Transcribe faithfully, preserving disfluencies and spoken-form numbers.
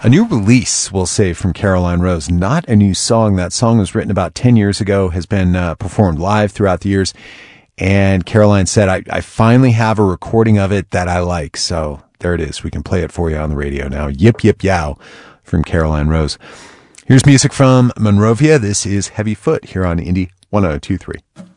A new release, we'll say, from Caroline Rose. Not a new song. That song was written about ten years ago, has been uh, performed live throughout the years. And Caroline said, I, I finally have a recording of it that I like. So there it is. We can play it for you on the radio now. Yip, yip, yow from Caroline Rose. Here's music from Monrovia. This is Heavy Foot here on Indie one oh two three.